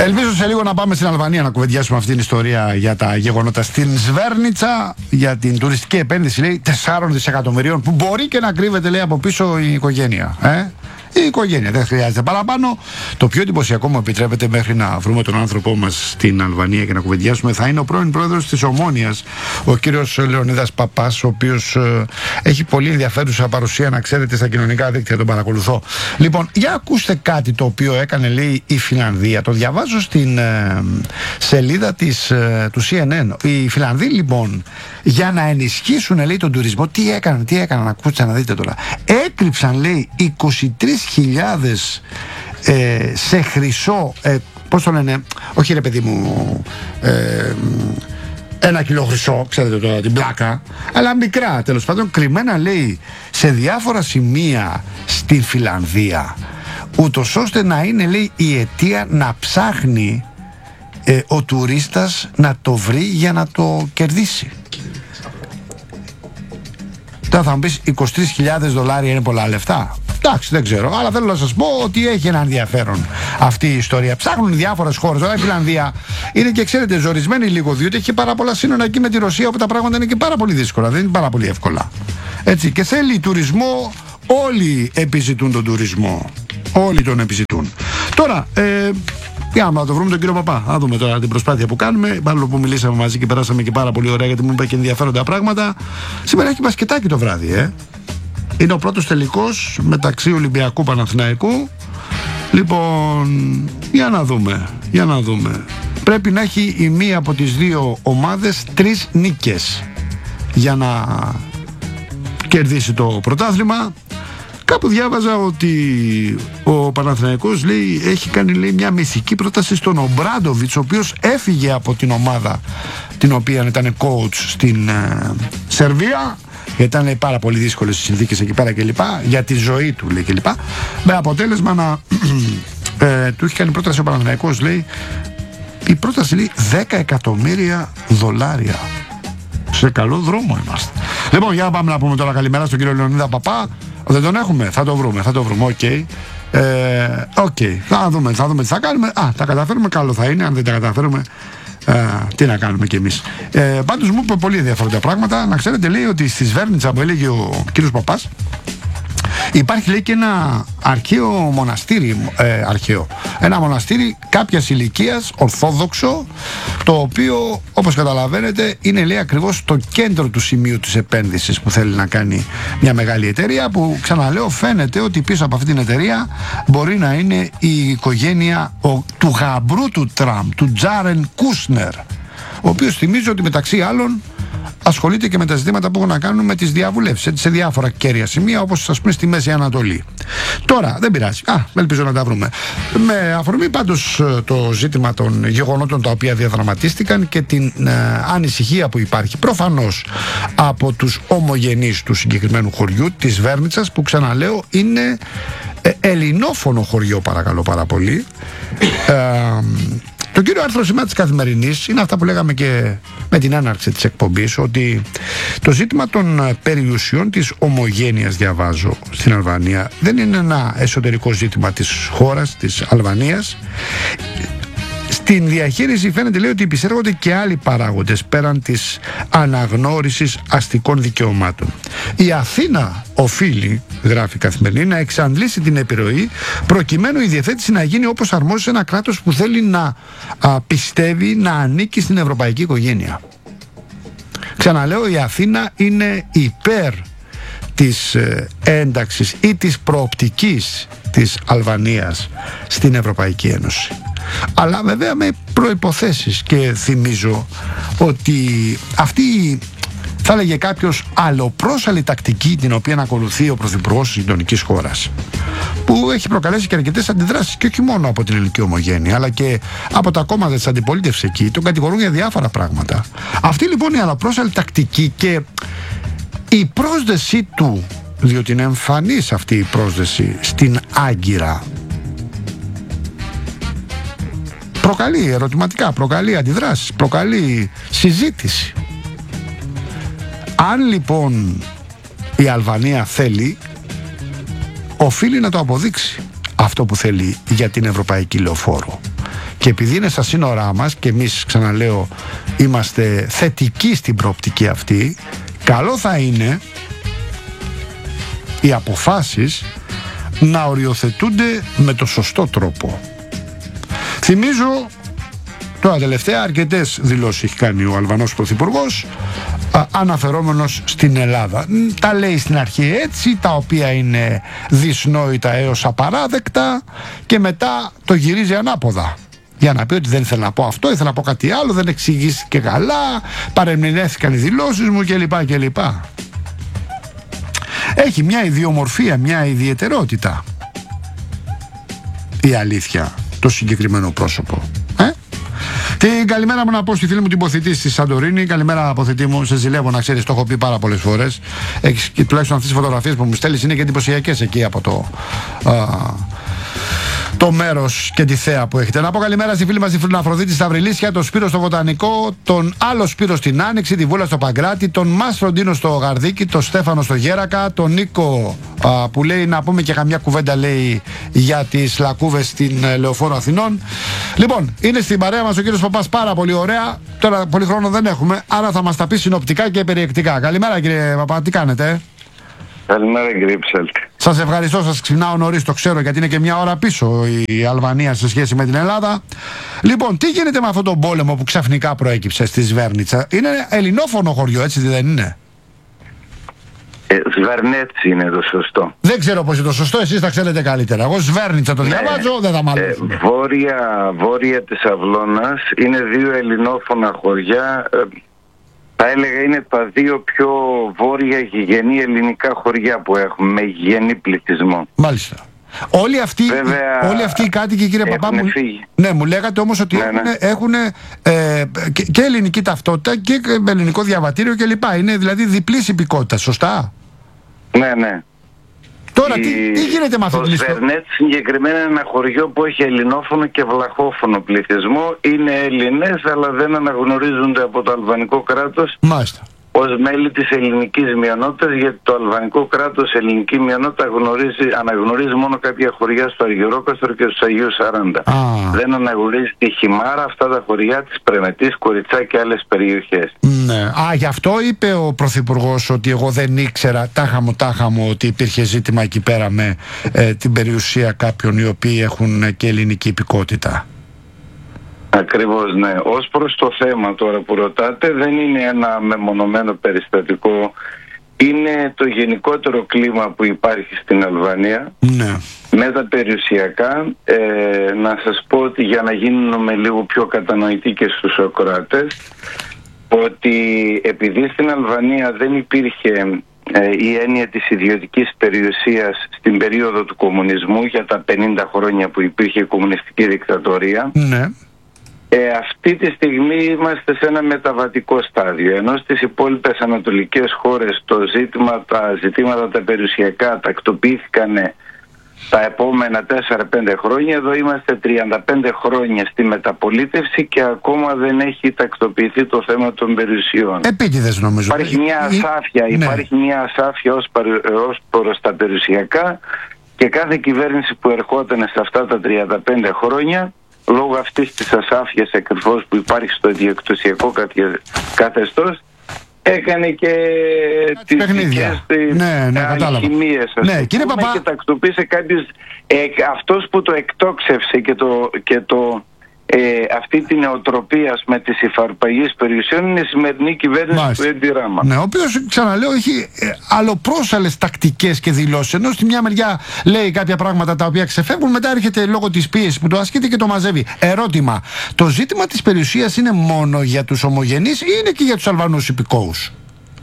Ελπίζω σε λίγο να πάμε στην Αλβανία να κουβεντιάσουμε αυτήν την ιστορία για τα γεγονότα στην Σβέρνιτσα, για την τουριστική επένδυση, λέει, 4 δισεκατομμυρίων που μπορεί και να κρύβεται, λέει, από πίσω η οικογένεια. Η οικογένεια, δεν χρειάζεται παραπάνω. Το πιο εντυπωσιακό, μου επιτρέπετε, μέχρι να βρούμε τον άνθρωπό μας στην Αλβανία και να κουβεντιάσουμε, θα είναι ο πρώην πρόεδρος της Ομόνοιας, ο κύριος Λεωνίδας Παπάς, ο οποίος έχει πολύ ενδιαφέρουσα παρουσία, να ξέρετε, στα κοινωνικά δίκτυα, τον παρακολουθώ. Λοιπόν, για ακούστε κάτι το οποίο έκανε, λέει, η Φινλανδία. Το διαβάζω στην σελίδα του CNN. Οι Φινλανδοί, λοιπόν, για να ενισχύσουν, λέει, τον τουρισμό, τι έκαναν, ακούστε να δείτε τώρα. Έκρυψαν, λέει, 23.000 σε χρυσό, πώς το λένε, όχι ρε παιδί μου, 1 κιλό χρυσό, ξέρετε τώρα την πλάκα, αλλά μικρά, τέλος πάντων, κρυμμένα, λέει, σε διάφορα σημεία στην Φινλανδία, ούτως ώστε να είναι, λέει, η αιτία να ψάχνει ο τουρίστας να το βρει για να το κερδίσει. Τώρα θα μου πεις, $23.000 είναι πολλά λεφτά. Εντάξει, δεν ξέρω, αλλά θέλω να σας πω ότι έχει ένα ενδιαφέρον αυτή η ιστορία. Ψάχνουν διάφορες χώρες. Τώρα η Φιλανδία είναι και, ξέρετε, ζορισμένη λίγο, διότι έχει πάρα πολλά σύνορα εκεί με τη Ρωσία, όπου τα πράγματα είναι και πάρα πολύ δύσκολα, δεν είναι πάρα πολύ εύκολα. Έτσι, και θέλει τουρισμό, όλοι επιζητούν τον τουρισμό. Όλοι τον επιζητούν. Τώρα, για να το βρούμε τον κύριο Παπά. Να δούμε τώρα την προσπάθεια που κάνουμε. Παρόλο που μιλήσαμε μαζί και περάσαμε και πάρα πολύ ωραία, γιατί μου είπε και ενδιαφέροντα πράγματα. Σήμερα έχει μπασκετάκι το βράδυ, Είναι ο πρώτος τελικός μεταξύ Ολυμπιακού Παναθηναϊκού. Λοιπόν, για να δούμε. Πρέπει να έχει η μία από τις δύο ομάδες 3 νίκες για να κερδίσει το πρωτάθλημα. Κάπου διάβαζα ότι ο Παναθηναϊκός, λέει, έχει κάνει, λέει, μια μυθική πρόταση στον Ομπράντοβιτς, ο οποίος έφυγε από την ομάδα την οποία ήταν coach στην Σερβία. Ήταν πάρα πολύ δύσκολες οι συνθήκες εκεί πέρα και λοιπά, για τη ζωή του, λέει, και λοιπά. Με αποτέλεσμα να του έχει κάνει πρόταση ο Παναθηναϊκός, λέει, η πρόταση, λέει, $10 εκατομμύρια. Σε καλό δρόμο είμαστε. Λοιπόν, για να πάμε να πούμε τώρα καλημέρα στον κύριο Λεωνίδα Παπά. Δεν τον έχουμε, θα το βρούμε, οκ. Θα δούμε τι θα κάνουμε. Τα καταφέρουμε, καλό θα είναι. Αν δεν τα καταφέρουμε, τι να κάνουμε κι εμείς. Πάντως μου είπε πολύ ενδιαφέροντα πράγματα. Να ξέρετε, λέει, ότι στη Σβέρνιτσα που έλεγε ο κύριος Παπάς, υπάρχει, λέει, και ένα αρχαίο μοναστήρι, ένα μοναστήρι κάποιας ηλικίας, ορθόδοξο, το οποίο, όπως καταλαβαίνετε, είναι, λέει, ακριβώς στο κέντρο του σημείου της επένδυσης που θέλει να κάνει μια μεγάλη εταιρεία, που, ξαναλέω, φαίνεται ότι πίσω από αυτή την εταιρεία μπορεί να είναι η οικογένεια του γαμπρού του Τραμπ, του Τζάρεν Κούσνερ, ο οποίος, θυμίζω ότι μεταξύ άλλων ασχολείται και με τα ζητήματα που έχουν να κάνουν με τις διαβουλεύσεις σε διάφορα κέρια σημεία, όπως, ας πούμε, στη Μέση Ανατολή. Τώρα δεν πειράζει, ελπίζω να τα βρούμε. Με αφορμή πάντως το ζήτημα των γεγονότων τα οποία διαδραματίστηκαν και την ανησυχία που υπάρχει προφανώς από τους ομογενείς του συγκεκριμένου χωριού της Σβέρνιτσας, που, ξαναλέω, είναι ελληνόφωνο χωριό, παρακαλώ πάρα πολύ. Το κύριο άρθρο σήμερα της Καθημερινής είναι αυτά που λέγαμε και με την έναρξη της εκπομπής, ότι το ζήτημα των περιουσιών της ομογένειας, διαβάζω, στην Αλβανία, δεν είναι ένα εσωτερικό ζήτημα της χώρας, της Αλβανίας. Στην διαχείριση φαίνεται, λέει, ότι επισέρχονται και άλλοι παράγοντες πέραν της αναγνώρισης αστικών δικαιωμάτων. Η Αθήνα οφείλει, γράφει η Καθημερινή, να εξαντλήσει την επιρροή προκειμένου η διευθέτηση να γίνει όπως αρμόζει σε ένα κράτος που θέλει να πιστεύει να ανήκει στην ευρωπαϊκή οικογένεια. Ξαναλέω, η Αθήνα είναι υπέρ της ένταξης ή της προοπτικής της Αλβανίας στην Ευρωπαϊκή Ένωση. Αλλά βέβαια με προϋποθέσεις, και θυμίζω ότι αυτή, θα έλεγε κάποιος, αλλοπρόσαλη τακτική την οποία ακολουθεί ο πρωθυπουργός της γειτονικής χώρας, που έχει προκαλέσει και αρκετές αντιδράσεις, και όχι μόνο από την ελληνική ομογένεια, αλλά και από τα κόμματα της αντιπολίτευσης εκεί, τον κατηγορούν για διάφορα πράγματα. Αυτή, λοιπόν, η αλλοπρόσαλη τακτική και η πρόσδεσή του, διότι είναι εμφανής αυτή η πρόσδεση στην Άγκυρα, προκαλεί ερωτηματικά, προκαλεί αντιδράσεις, προκαλεί συζήτηση. Αν, λοιπόν, η Αλβανία θέλει, οφείλει να το αποδείξει αυτό που θέλει για την ευρωπαϊκή λεωφόρο. και επειδή είναι στα σύνορά μας και εμείς, ξαναλέω, είμαστε θετικοί στην προοπτική αυτή, καλό θα είναι οι αποφάσεις να οριοθετούνται με το σωστό τρόπο. Θυμίζω, τώρα τελευταία αρκετές δηλώσεις έχει κάνει ο Αλβανός Πρωθυπουργός αναφερόμενος στην Ελλάδα. Τα λέει στην αρχή έτσι, τα οποία είναι δυσνόητα έως απαράδεκτα, και μετά το γυρίζει ανάποδα για να πει ότι δεν ήθελα να πω αυτό, ήθελα να πω κάτι άλλο, δεν εξηγήθηκε καλά, παρεμηνέθηκαν οι δηλώσεις μου κλπ. Έχει μια ιδιομορφία, μια ιδιαιτερότητα, η αλήθεια, το συγκεκριμένο πρόσωπο. Την καλημέρα μου να πω στη φίλη μου την Ποθητή στη Σαντορίνη. Καλημέρα, Ποθητή μου. Σε ζηλεύω, να ξέρεις, το έχω πει πάρα πολλές φορές. Έχεις, και τουλάχιστον αυτές τις φωτογραφίες που μου στέλνεις είναι και εντυπωσιακές εκεί από το μέρος και τη θέα που έχετε. Να πω καλημέρα στη φίλη μας την Αφροδίτη στα Βρυλίσια, τον Σπύρο στο Βοτανικό, τον άλλο Σπύρο στην Άνοιξη, τη Βούλα στο Παγκράτη, τον Μάστρο Ντίνο στο Γαρδίκι, τον Στέφανο στο Γέρακα, τον Νίκο που λέει να πούμε και καμιά κουβέντα, λέει, για τις λακκούβες στην Λεωφόρο Αθηνών. Λοιπόν, είναι στην παρέα μας ο κύριος Παπάς, πάρα πολύ ωραία. Τώρα πολύ χρόνο δεν έχουμε, άρα θα μας τα πει συνοπτικά και περιεκτικά. Καλημέρα, κύριε Παπά, τι κάνετε? Καλημέρα, κύριε Ψέλτη. Σας ευχαριστώ, σας ξυπνάω νωρίς, το ξέρω, γιατί είναι και μια ώρα πίσω η Αλβανία σε σχέση με την Ελλάδα. Λοιπόν, τι γίνεται με αυτόν τον πόλεμο που ξαφνικά προέκυψε στη Σβέρνιτσα? Είναι ελληνόφωνο χωριό, έτσι δεν είναι? Σβέρνετς είναι το σωστό. Δεν ξέρω πώς είναι το σωστό, εσείς τα ξέρετε καλύτερα. Εγώ Σβέρνιτσα το διαβάζω, δεν θα μάλλον. Βόρεια της Αυλώνας είναι 2 ελληνόφωνα χωριά. Θα έλεγα είναι τα 2 πιο βόρεια γηγενή ελληνικά χωριά που έχουμε, με γηγενή πληθυσμό. Μάλιστα. Όλοι αυτοί οι κάτοικοι, κύριε Παπά μου, ναι, μου λέγατε όμως ότι έχουν και ελληνική ταυτότητα και ελληνικό διαβατήριο κλπ. Είναι δηλαδή διπλής υπηκότητα, σωστά? Ναι. Τώρα τι γίνεται με αυτή την ιστορία? Το Σβέρνετς συγκεκριμένα είναι ένα χωριό που έχει ελληνόφωνο και βλαχόφωνο πληθυσμό. Είναι Έλληνες, αλλά δεν αναγνωρίζονται από το αλβανικό κράτος. Μάλιστα. Ως μέλη της ελληνικής μειονότητας, γιατί το αλβανικό κράτος, ελληνική μειονότητα, αναγνωρίζει μόνο κάποια χωριά στο Αργυρόκαστρο και στους Αγίους 40. Δεν αναγνωρίζει τη Χιμάρα, αυτά τα χωριά της Πρεμετής, Κοριτσά και άλλες περιοχές. Ναι. Γι' αυτό είπε ο Πρωθυπουργός ότι εγώ δεν ήξερα, τάχα μου, ότι υπήρχε ζήτημα εκεί πέρα με την περιουσία κάποιων οι οποίοι έχουν και ελληνική υπηκότητα. Ακριβώς, ναι. Ως προς το θέμα τώρα που ρωτάτε, δεν είναι ένα μεμονωμένο περιστατικό. Είναι το γενικότερο κλίμα που υπάρχει στην Αλβανία. Ναι. Με τα περιουσιακά, να σας πω ότι για να γίνουμε λίγο πιο κατανοητοί και στους ακροατές, ότι επειδή στην Αλβανία δεν υπήρχε η έννοια της ιδιωτικής περιουσίας στην περίοδο του κομμουνισμού, για τα 50 χρόνια που υπήρχε η κομμουνιστική δικτατορία, ναι. Αυτή τη στιγμή είμαστε σε ένα μεταβατικό στάδιο, ενώ στις υπόλοιπες ανατολικές χώρες τα ζητήματα τα περιουσιακά τακτοποιήθηκαν τα επόμενα 4-5 χρόνια. Εδώ είμαστε 35 χρόνια στη μεταπολίτευση και ακόμα δεν έχει τακτοποιηθεί το θέμα των περιουσιών. Επίτηδες νομίζω. Υπάρχει μια ασάφεια ως προς τα περιουσιακά, και κάθε κυβέρνηση που ερχόταν σε αυτά τα 35 χρόνια, λόγω αυτής της ασάφειας ακριβώς που υπάρχει στο ιδιοκτησιακό καθεστώς, έκανε και τις δικές αλχημίες, και τακτοποίησε κάποιος, αυτός που το εκτόξευσε και αυτή την νοοτροπία με τις υφαρπαγείς περιουσιών είναι η σημερινή κυβέρνηση του Έντι Ράμα. Ναι, ο οποίος, ξαναλέω, έχει αλλοπρόσαλες τακτικές και δηλώσεις. Ενώ στη μια μεριά λέει κάποια πράγματα τα οποία ξεφεύγουν, μετά έρχεται λόγω της πίεσης που το ασκείται και το μαζεύει. Ερώτημα, το ζήτημα της περιουσίας είναι μόνο για τους ομογενείς ή είναι και για τους Αλβανούς υπηκόους?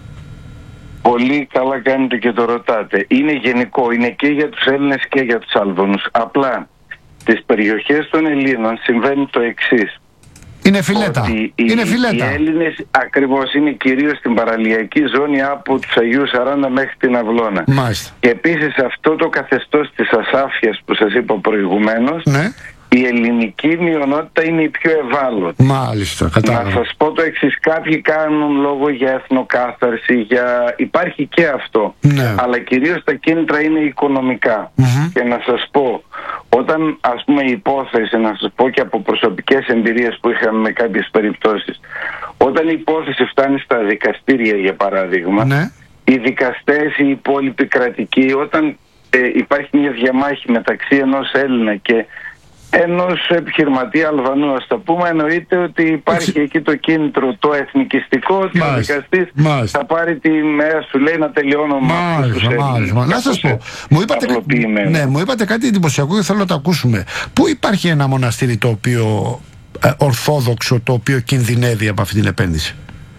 Πολύ καλά κάνετε και το ρωτάτε. Είναι γενικό, είναι και για τους Έλληνες και για τους Αλβανούς. Απλά στις περιοχές των Ελλήνων συμβαίνει το εξής. Είναι φιλέτα. Οι Έλληνες ακριβώς είναι κυρίως στην παραλιακή ζώνη από τους Αγίους 40 μέχρι την Αυλώνα. Μάλιστα. Και επίσης αυτό το καθεστώς της ασάφειας που σας είπα προηγουμένως, η ελληνική μειονότητα είναι η πιο ευάλωτη. Μάλιστα, κατάλαβα. Να σας πω το εξής, κάποιοι κάνουν λόγο για εθνοκάθαρση, υπάρχει και αυτό, ναι. Αλλά κυρίως τα κίνητρα είναι οικονομικά. Και να σας πω, όταν ας πούμε η υπόθεση, να σας πω και από προσωπικές εμπειρίες που είχαμε με κάποιες περιπτώσεις, όταν η υπόθεση φτάνει στα δικαστήρια για παράδειγμα, ναι. Οι δικαστές, οι υπόλοιποι κρατικοί, όταν υπάρχει μια διαμάχη μεταξύ ενός Έλληνα και ενός επιχειρηματία Αλβανού, ας το πούμε, εννοείται ότι υπάρχει εκεί το κίνητρο το εθνικιστικό, ότι ο δικαστής θα πάρει τη μέρα, σου λέει, να τελειώνω με αυτούς τους Έλληνες. Να σας πω, μου είπατε κάτι εντυπωσιακό και θέλω να το ακούσουμε. Πού υπάρχει ένα μοναστήρι το οποίο ορθόδοξο, το οποίο κινδυνεύει από αυτή την επένδυση?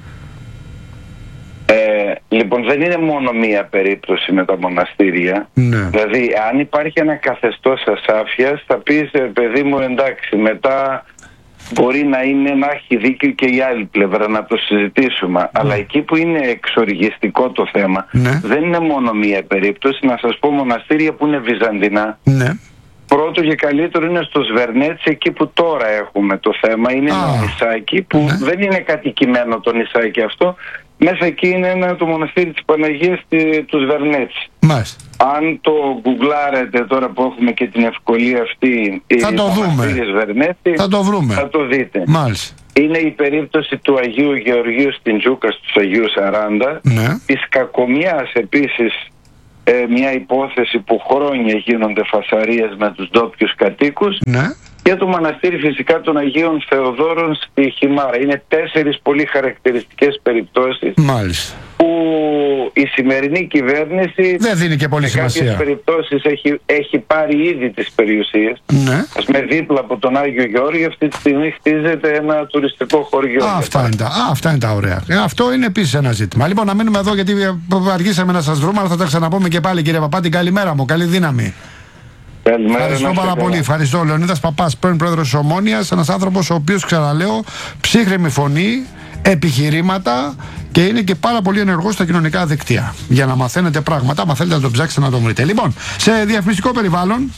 Λοιπόν, δεν είναι μόνο μία περίπτωση με τα μοναστήρια. Ναι. Δηλαδή, αν υπάρχει ένα καθεστώς ασάφειας, θα πεις, παιδί μου, εντάξει, μετά μπορεί να έχει δίκιο και η άλλη πλευρά, να το συζητήσουμε. Ναι. Αλλά εκεί που είναι εξοργιστικό το θέμα, ναι. Δεν είναι μόνο μία περίπτωση. Να σας πω, μοναστήρια που είναι βυζαντινά. Ναι. Πρώτο και καλύτερο είναι στο Σβερνέτσι, εκεί που τώρα έχουμε το θέμα. Είναι ένα νησάκι που δεν είναι κατοικημένο το νησάκι αυτό. Μέσα εκεί είναι το μοναστήρι της Παναγίας του Σβερνέτσι. Μάλιστα. Αν το γκουγκλάρετε τώρα που έχουμε και την ευκολία αυτή, θα το δούμε. Σβερνέτσι, θα το βρούμε. Θα το δείτε. Μάλιστα. Είναι η περίπτωση του Αγίου Γεωργίου στην Τζούκα στους Αγίους 40. Ναι. Της Κακομιάς επίσης, μια υπόθεση που χρόνια γίνονται φασαρίες με τους ντόπιους κατοίκους. Ναι. Και το μοναστήρι φυσικά των Αγίων Θεοδόρων στη Χιμάρα. Είναι 4 πολύ χαρακτηριστικές περιπτώσεις. Μάλιστα. Που η σημερινή κυβέρνηση δεν δίνει και πολύ σημασία. Σε κάποιες περιπτώσεις έχει πάρει ήδη τις περιουσίες. Ναι. Ας πούμε, δίπλα από τον Άγιο Γεώργιο αυτή τη στιγμή χτίζεται ένα τουριστικό χωριό. Αυτά είναι τα ωραία. Αυτό είναι επίσης ένα ζήτημα. Λοιπόν, να μείνουμε εδώ γιατί αργήσαμε να σας βρούμε, αλλά θα τα ξαναπούμε και πάλι, κύριε Παπά. Την καλημέρα μου. Καλή δύναμη. Ευχαριστώ πάρα πολύ. Ευχαριστώ. Λεωνίδας Παπάς, πρώην πρόεδρος της Ομόνοιας, ένας άνθρωπος ο οποίος, ξαναλέω, ψύχρεμη φωνή, επιχειρήματα και είναι και πάρα πολύ ενεργός στα κοινωνικά δίκτυα. Για να μαθαίνετε πράγματα, άμα θέλετε να το ψάξετε να το βρείτε. Λοιπόν, σε διαφημιστικό περιβάλλον.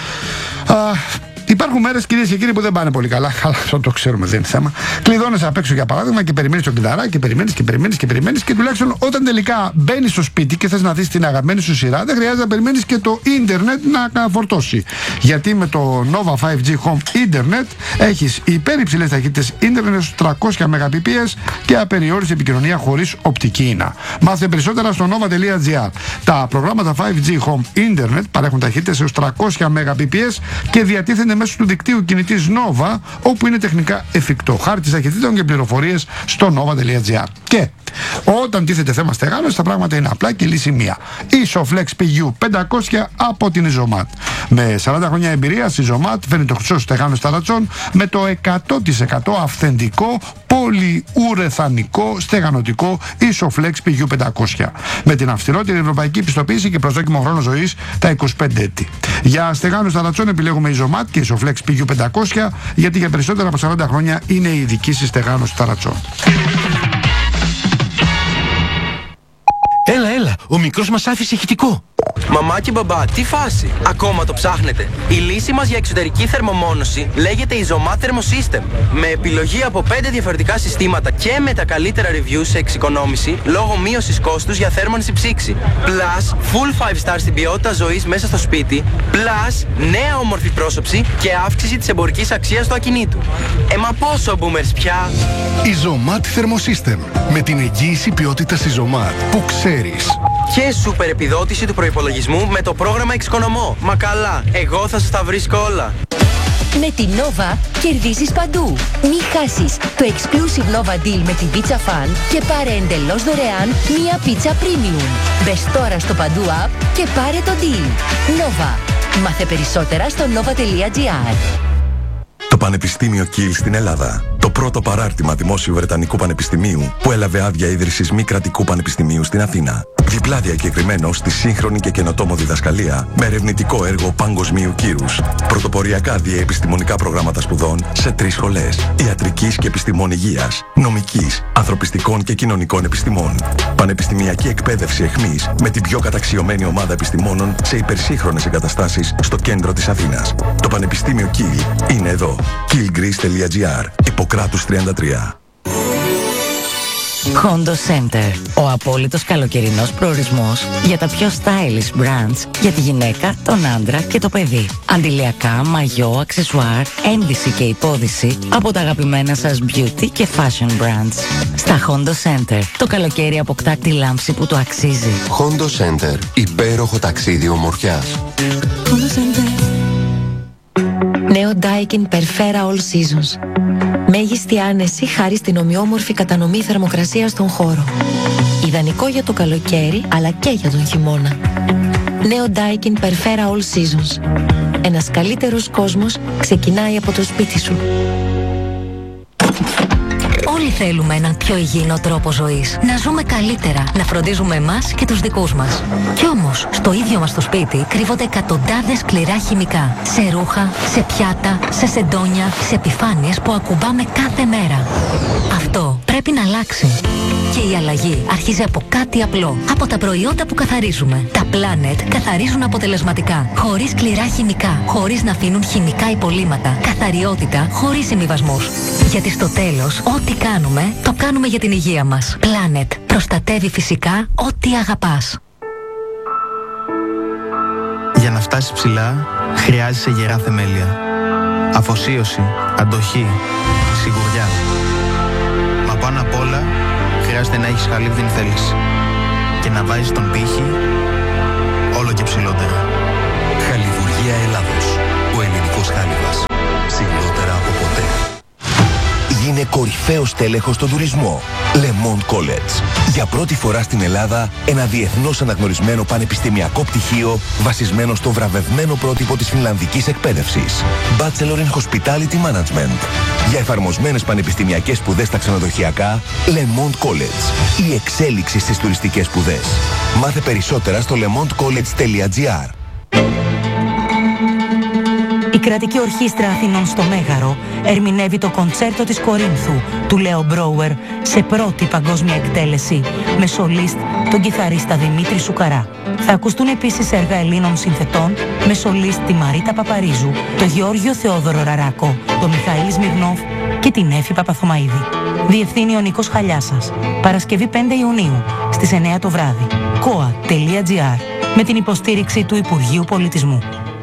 Υπάρχουν μέρες, κυρίες και κύριοι, που δεν πάνε πολύ καλά. Αλλά αυτό το ξέρουμε, δεν είναι θέμα. Κλειδώνεσαι απ' έξω για παράδειγμα και περιμένεις το κλειδαράκι και περιμένεις και τουλάχιστον όταν τελικά μπαίνεις στο σπίτι και θες να δεις την αγαπημένη σου σειρά, δεν χρειάζεται να περιμένεις και το ίντερνετ να φορτώσει. Γιατί με το Nova 5G Home Internet έχεις υπερυψηλές ταχύτητες ίντερνετ στους 300 Mbps και απεριόριστη επικοινωνία χωρίς οπτική ίνα. Μάθε περισσότερα στο nova.gr. Τα προγράμματα 5G Home Internet παρέχουν ταχύτητες έως 300 Mbps και διατίθενται μέσω του δικτύου κινητής Nova, όπου είναι τεχνικά εφικτό. Χάρτης ταχυτήτων και πληροφορίες στο nova.gr. Και όταν τίθεται θέμα στεγάνωσης, τα πράγματα είναι απλά και λύση μία. Isoflex PU 500 από την Isomat. Με 40 χρόνια εμπειρία, η Isomat φέρνει το χρυσό στεγάνος ταρατσών με το 100% αυθεντικό πολυουρεθανικό στεγανοτικό Isoflex PU 500. Με την αυστηρότερη ευρωπαϊκή πιστοποίηση και προσδόκιμο χρόνο ζωής τα 25 έτη. Για στεγάνος ταρατσών επιλέγουμε Isomat και Isoflex PU 500, γιατί για περισσότερα από 40 χρόνια είναι η ειδική στεγάνωση ταρατσών. Έλα, ο μικρός μας άφησε ηχητικό. Μαμά και μπαμπά, τι φάση? Ακόμα το ψάχνετε? Η λύση μας για εξωτερική θερμομόνωση λέγεται Isomat Thermosystem. Με επιλογή από 5 διαφορετικά συστήματα και με τα καλύτερα reviews σε εξοικονόμηση λόγω μείωσης κόστους για θέρμανση ψήξη. Plus, full 5 star στην ποιότητα ζωής μέσα στο σπίτι. Plus, νέα όμορφη πρόσωψη και αύξηση της εμπορικής αξίας του ακινήτου. Μα πόσο boomers πια? Isomat Thermosystem. Με την εγγύηση ποιότητας Isomat που ξέρεις. Και σούπερ επιδότηση του προϋπολογισμού με το πρόγραμμα Εξοικονομώ. Μα καλά, εγώ θα σας τα βρίσκω όλα. Με την Nova κερδίζεις παντού. Μη χάσεις το exclusive Nova Deal με την Pizza Fan και πάρε εντελώς δωρεάν μία πίτσα premium. Μπες τώρα στο Παντού app και πάρε το deal. Nova. Μάθε περισσότερα στο nova.gr. Το Πανεπιστήμιο Κιλ στην Ελλάδα. Το πρώτο παράρτημα δημόσιου Βρετανικού Πανεπιστημίου που έλαβε άδεια ίδρυσης μη κρατικού πανεπιστημίου στην Αθήνα. Διπλά διακεκριμένο στη σύγχρονη και καινοτόμο διδασκαλία με ερευνητικό έργο παγκοσμίου κύρους. Πρωτοποριακά διαεπιστημονικά προγράμματα σπουδών σε 3 σχολές. Ιατρικής και επιστημών υγείας, νομικής, ανθρωπιστικών και κοινωνικών επιστημών. Πανεπιστημιακή εκπαίδευση εχμής με την πιο καταξιωμένη ομάδα επιστημόνων σε υπερσύγχρονες εγκαταστάσεις στο κέντρο της Αθήνας. Το Πανεπιστήμιο Kiel είναι εδώ. kielgreece.gr, Ιπποκράτους 33. Hondo Center. Ο απόλυτος καλοκαιρινός προορισμός για τα πιο stylish brands για τη γυναίκα, τον άντρα και το παιδί. Αντιλιακά, μαγιό, αξεσουάρ, ένδυση και υπόδυση από τα αγαπημένα σας beauty και fashion brands. Στα Hondo Center, το καλοκαίρι αποκτά τη λάμψη που το αξίζει. Hondo Center. Υπέροχο ταξίδι ομορφιάς. Hondo Center. Νέο Daikin Perfera All Seasons. Μέγιστη άνεση χάρη στην ομοιόμορφη κατανομή θερμοκρασίας στον χώρο. Ιδανικό για το καλοκαίρι, αλλά και για τον χειμώνα. Νέο Daikin Perfera All Seasons. Ένας καλύτερος κόσμος ξεκινάει από το σπίτι σου. Όλοι θέλουμε έναν πιο υγιεινό τρόπο ζωής. Να ζούμε καλύτερα, να φροντίζουμε εμάς και τους δικούς μας. Κι όμως, στο ίδιο μας το σπίτι κρύβονται εκατοντάδες σκληρά χημικά. Σε ρούχα, σε πιάτα, σε σεντόνια, σε επιφάνειες που ακουμπάμε κάθε μέρα. Αυτό πρέπει να αλλάξει. Και η αλλαγή αρχίζει από κάτι απλό. Από τα προϊόντα που καθαρίζουμε. Τα Planet καθαρίζουν αποτελεσματικά. Χωρίς σκληρά χημικά. Χωρίς να αφήνουν χημικά υπολείμματα. Καθαριότητα χωρίς συμβιβασμούς. Γιατί στο τέλος, ό,τι κάνουμε, το κάνουμε για την υγεία μας. Planet. Προστατεύει φυσικά ό,τι αγαπάς. Για να φτάσεις ψηλά, χρειάζεσαι γερά θεμέλια. Αφοσίωση, αντοχή, σιγουριά. Μα πάνω απ' όλα, χρειάζεται να έχεις χαλίβδιν θέληση και να βάζεις τον πύχη όλο και ψηλότερα. Χαλιβουργία Ελλάδος. Ο ελληνικός χάλιβας. Ψηλότερα από ποτέ. Γίνε κορυφαίος τέλεχος στον τουρισμό. Le Monde College. Για πρώτη φορά στην Ελλάδα, ένα διεθνώς αναγνωρισμένο πανεπιστημιακό πτυχίο βασισμένο στο βραβευμένο πρότυπο της φινλανδικής εκπαίδευσης. Bachelor in Hospitality Management. Για εφαρμοσμένες πανεπιστημιακές σπουδές στα ξενοδοχειακά, Le Monde College. Η εξέλιξη στις τουριστικές σπουδές. Μάθε περισσότερα στο lemondecollege.gr. Η Κρατική Ορχήστρα Αθηνών στο Μέγαρο ερμηνεύει το κοντσέρτο της Κορίνθου του Λέο Μπρόουερ σε πρώτη παγκόσμια εκτέλεση με σολίστ τον κιθαρίστα Δημήτρη Σουκαρά. Θα ακουστούν επίσης έργα Ελλήνων συνθετών με σολίστ τη Μαρίτα Παπαρίζου, τον Γεώργιο Θεόδωρο Ραράκο, τον Μιχαήλ Σμυρνόφ και την Έφη Παπαθωμαίδη. Διευθύνει ο Νίκος Χαλιάσας. Παρασκευή 5 Ιουνίου στις 9 το βράδυ. koa.gr με την υποστήριξη του Υπουργείου Πολιτισμού.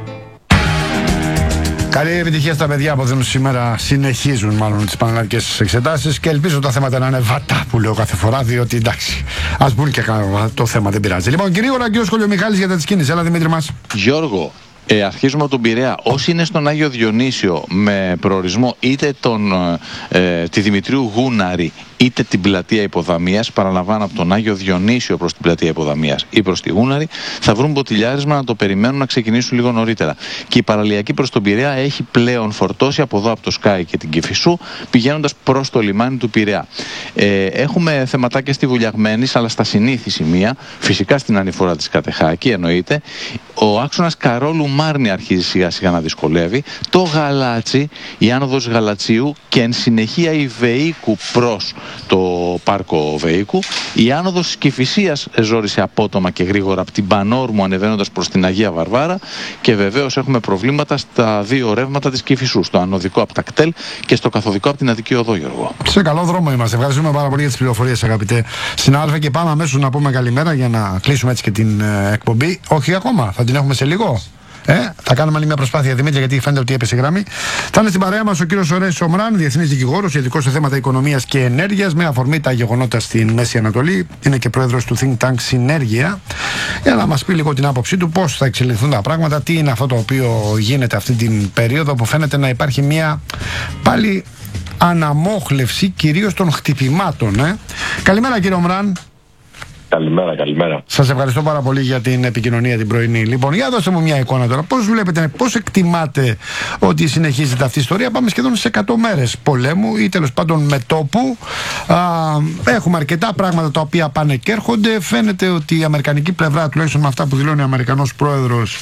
Καλή επιτυχία στα παιδιά που δίνουν σήμερα, συνεχίζουν μάλλον τις πανελλαδικές εξετάσεις και ελπίζω τα θέματα να είναι βατά που λέω κάθε φορά, διότι εντάξει, ας μπουν και το θέμα, δεν πειράζει. Λοιπόν, γρήγορα ο κ. Σχολιομιχάλης για τα της κίνησης. Έλα Δημήτρη μας. Γιώργο, αρχίζουμε από τον Πειραιά. Όσοι είναι στον Άγιο Διονύσιο με προορισμό είτε τη Δημητρίου Γούναρη είτε την πλατεία Υποδαμίας, παραλαμβάνω από τον Άγιο Διονύσιο προς την πλατεία Υποδαμίας ή προς τη Γούναρη, θα βρουν ποτηλιάρισμα να το περιμένουν να ξεκινήσουν λίγο νωρίτερα. Και η παραλιακή προς τον Πειραιά έχει πλέον φορτώσει από εδώ από το Σκάι και την Κηφισού, πηγαίνοντας προς το λιμάνι του Πειραιά. Έχουμε θεματάκια στη Βουλιαγμένης, αλλά στα συνήθη σημεία, φυσικά στην ανηφορά της Κατεχάκη εννοείται. Ο άξονας Καρόλου Μάρνη αρχίζει σιγά σιγά να δυσκολεύει. Το Γαλάτσι, η άνοδος Γαλατσίου και εν συνεχεία η Βεΐκου προς το πάρκο Βεΐκου. Η άνοδος της Κηφισίας ζόρισε απότομα και γρήγορα από την Πανόρμου ανεβαίνοντας προς την Αγία Βαρβάρα και βεβαίως έχουμε προβλήματα στα δύο ρεύματα της Κηφισού, στο ανωδικό από τα κτέλ και στο καθοδικό από την Αττική Οδό, Γιώργο. Σε καλό δρόμο είμαστε. Ευχαριστούμε πάρα πολύ για τις πληροφορίες, αγαπητέ συνάδελφε, και πάμε αμέσως να πούμε καλημέρα για να κλείσουμε έτσι και την εκπομπή. Όχι ακόμα, θα την έχουμε σε λίγο. Θα κάνουμε άλλη μια προσπάθεια, Δημήτρη, γιατί φαίνεται ότι έπεσε η γραμμή. Θα είναι στην παρέα μας ο κύριος Ορέσης Ομράν, διεθνής δικηγόρος, ειδικός σε θέματα οικονομίας και ενέργειας, με αφορμή τα γεγονότα στην Μέση Ανατολή. Είναι και πρόεδρος του Think Tank Συνέργεια, για να μας πει λίγο την άποψή του, πώς θα εξελιχθούν τα πράγματα, τι είναι αυτό το οποίο γίνεται αυτή την περίοδο που φαίνεται να υπάρχει μια πάλι αναμόχλευση κυρίως των χτυπημάτων. Καλημέρα, κύριε Ομράν. Καλημέρα. Σας ευχαριστώ πάρα πολύ για την επικοινωνία την πρωινή. Λοιπόν, για δώστε μου μια εικόνα τώρα. Πώς βλέπετε, πώς εκτιμάτε ότι συνεχίζεται αυτή η ιστορία? Πάμε σχεδόν σε 100 μέρες πολέμου ή τέλος πάντων μετώπου. Έχουμε αρκετά πράγματα τα οποία πάνε και έρχονται. Φαίνεται ότι η αμερικανική πλευρά, τουλάχιστον με αυτά που δηλώνει ο Αμερικανός πρόεδρος,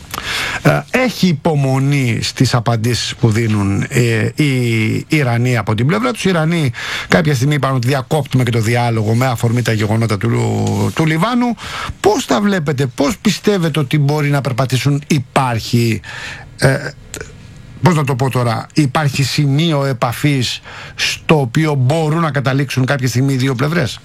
έχει υπομονή στις απαντήσεις που δίνουν οι Ιρανοί από την πλευρά τους. Οι Ιρανοί κάποια στιγμή είπαν ότι διακόπτουμε και το διάλογο με αφορμή τα γεγονότα του Λιβάνου. Πώς τα βλέπετε, πώς πιστεύετε ότι μπορεί να περπατήσουν? Υπάρχει πώς να το πω τώρα, υπάρχει σημείο επαφής στο οποίο μπορούν να καταλήξουν κάποια στιγμή οι δύο πλευρές?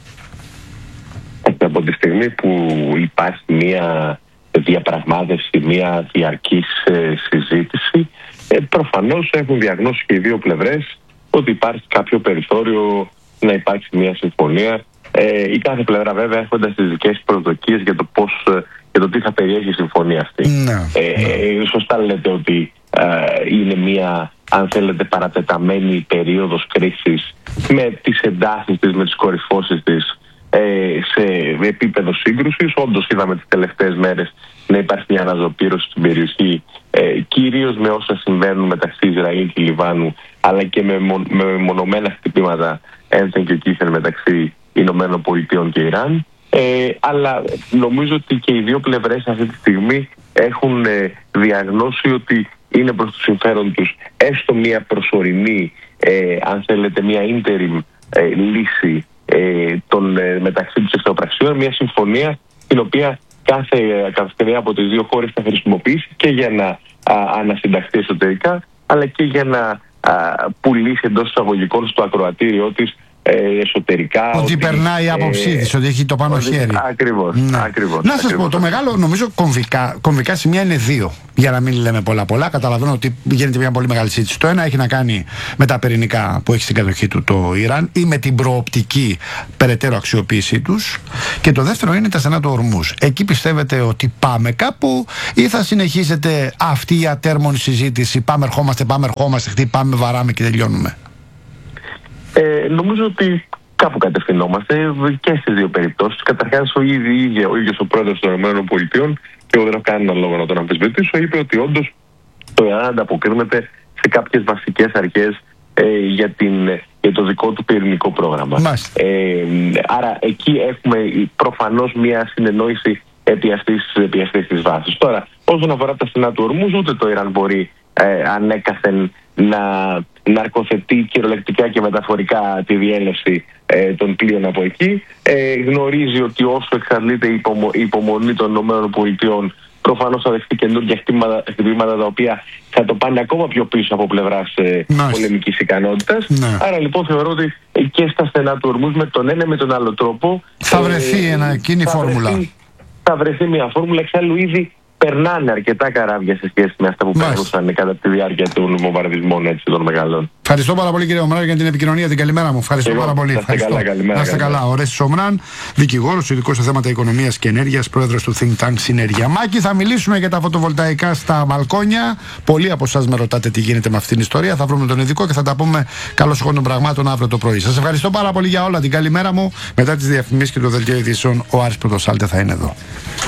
Από τη στιγμή που υπάρχει μια διαπραγμάτευση, μια διαρκής συζήτηση, προφανώς έχουν διαγνώσει και οι δύο πλευρές ότι υπάρχει κάποιο περιθώριο να υπάρξει μια συμφωνία. Η κάθε πλευρά βέβαια έχοντας τις δικές προσδοκίες για το τι θα περιέχει η συμφωνία αυτή. Σωστά λέτε ότι είναι μια, αν θέλετε, παρατεταμένη περίοδος κρίσης με τις εντάσεις της, με τις κορυφώσεις της σε επίπεδο σύγκρουσης. Όντως είδαμε τις τελευταίες μέρες να υπάρχει μια αναζωπήρωση στην περιοχή, κυρίως με όσα συμβαίνουν μεταξύ Ισραήλ και Λιβάνου, αλλά και με μονομένα χτυπήματα ένθεν και κήθεν μεταξύ Ηνωμένων Πολιτειών και Ιράν. Αλλά νομίζω ότι και οι δύο πλευρές αυτή τη στιγμή έχουν διαγνώσει ότι είναι προς το συμφέρον τους έστω μια προσωρινή, αν θέλετε, μια interim λύση μεταξύ τους εχθροπραξιών, μια συμφωνία την οποία κάθε από τις δύο χώρες θα χρησιμοποιήσει και για να ανασυνταχθεί εσωτερικά, αλλά και για να πουλήσει εντός εισαγωγικών στο ακροατήριό της εσωτερικά. Ότι περνάει η άποψή της, ότι έχει το πάνω χέρι. Ακριβώς. Να σας πω, το μεγάλο νομίζω κομβικά σημεία είναι δύο. Για να μην λέμε πολλά. Καταλαβαίνω ότι γίνεται μια πολύ μεγάλη συζήτηση. Το ένα έχει να κάνει με τα πυρηνικά που έχει στην κατοχή του το Ιράν ή με την προοπτική περαιτέρω αξιοποίησή τους. Και το δεύτερο είναι τα στενά του Ορμούζ. Εκεί πιστεύετε ότι πάμε κάπου ή θα συνεχίσετε αυτή η ατέρμονη συζήτηση? Πάμε, ερχόμαστε, χτυπάμε, βαράμε και τελειώνουμε. Νομίζω ότι κάπου κατευθυνόμαστε και στις δύο περιπτώσεις. Καταρχάς, ο ίδιος ο πρόεδρος των ΗΠΑ, και εγώ δεν έχω κανένα λόγο να τον αμφισβητήσω, είπε ότι όντως το Ιράν ανταποκρίνεται σε κάποιες βασικές αρχές για το δικό του πυρηνικό πρόγραμμα. Άρα εκεί έχουμε προφανώς μια συνεννόηση επί αυτής της βάσης. Τώρα, όσον αφορά τα στενά του Ορμούζ, ούτε το Ιράν μπορεί ανέκαθεν να ναρκοθετεί κυριολεκτικά και μεταφορικά τη διέλευση των πλοίων από εκεί. Γνωρίζει ότι όσο εξαντλείται η υπομονή των ΗΠΑ, προφανώς θα δεχτεί καινούργια χτυπήματα τα οποία θα το πάνε ακόμα πιο πίσω από πλευράς πολεμικής ικανότητας. Άρα λοιπόν θεωρώ ότι και στα στενά του Ορμούζ με τον ένα με τον άλλο τρόπο θα βρεθεί εκείνη φόρμουλα. Θα βρεθεί μια φόρμουλα. Εξάλλου ήδη περνάνε αρκετά καράβια σε σχέση με αυτά που περνούσαν κατά τη διάρκεια των βομβαρδισμών των μεγαλών. Ευχαριστώ πάρα πολύ, κύριε Ομράν, για την επικοινωνία. Την καλημέρα μου. Ευχαριστώ πάρα πολύ. Να είστε καλά. Ο Ρέστης Ομράν, δικηγόρος, ειδικός σε θέματα οικονομίας και ενέργειας, πρόεδρος του Think Tank Συνέργεια. Μάκη, θα μιλήσουμε για τα φωτοβολταϊκά στα μπαλκόνια. Πολλοί από εσάς με ρωτάτε τι γίνεται με αυτήν την ιστορία. Θα βρούμε τον ειδικό και θα τα πούμε καλώς εγώ των πραγμάτων αύριο το πρωί. Σας ευχαριστώ πάρα πολύ για όλα. Την καλημέρα μου. Μετά τις διαφημίσεις και το δελτίο ειδήσεων, ο Άρης Πρωτοσάλτε θα είναι εδώ.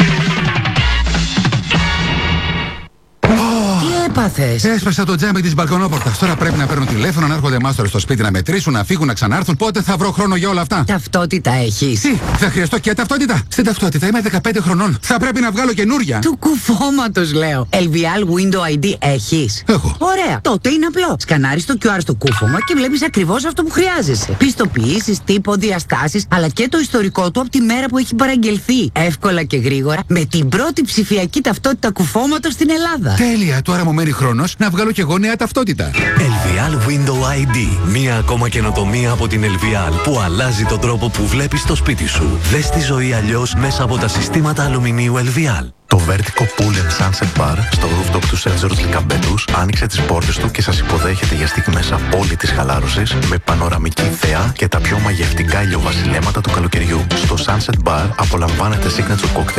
Έσπασα το τζάμι της μπαλκονόπορτας. Τώρα πρέπει να παίρνουν τηλέφωνο, να έρχονται μάστορες στο σπίτι να μετρήσουν, να φύγουν, να ξανάρθουν. Πότε θα βρω χρόνο για όλα αυτά? Ταυτότητα έχεις? Τι, θα χρειαστώ και ταυτότητα? Στην ταυτότητα είμαι 15 χρονών. Θα πρέπει να βγάλω καινούρια. Του κουφώματος λέω. LVL Window ID έχεις? Έχω. Ωραία. Τότε είναι απλό. Σκανάρεις το QR στο κούφωμα και βλέπεις ακριβώς αυτό που χρειάζεσαι. Πιστοποιήσεις, τύπο, διαστάσεις, αλλά και το ιστορικό του από τη μέρα που έχει παραγγελθεί. Εύκολα και γρήγορα με την πρώτη ψηφιακή ταυτότητα κουφώματος στην Ελλάδα. Τέλεια. Τώρα μου μένει χρόνος να βγάλω κι εγώ νέα ταυτότητα. LVL Window ID. Μία ακόμα καινοτομία από την LVL που αλλάζει τον τρόπο που βλέπεις το σπίτι σου. Δες τη ζωή αλλιώς μέσα από τα συστήματα αλουμινίου LVL. Το Vertico Pool and Sunset Bar στο rooftop του St. George Λυκαμπέτους άνοιξε τις πόρτες του και σας υποδέχεται για στιγμές απόλυτης χαλάρωσης με πανοραμική θέα και τα πιο μαγευτικά ηλιοβασιλέματα του καλοκαιριού. Στο Sunset Bar απολαμβάνετε signature cocktails